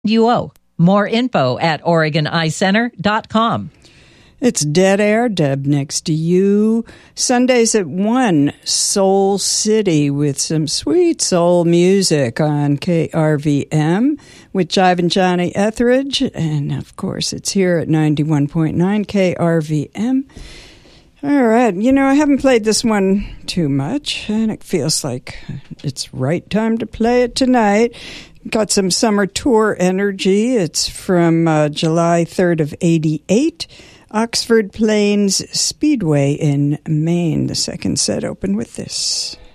UO. More info at OregonEyeCenter.com. It's Dead Air, Deb next to you. Sundays at 1, Soul City with some sweet soul music on KRVM with Jive and Johnny Etheridge. And, of course, it's here at 91.9 KRVM. All right. You know, I haven't played this one too much, and it feels like it's right time to play it tonight. Got some summer tour energy. It's from July 3rd of 88. Oxford Plains Speedway in Maine. The second set open with this.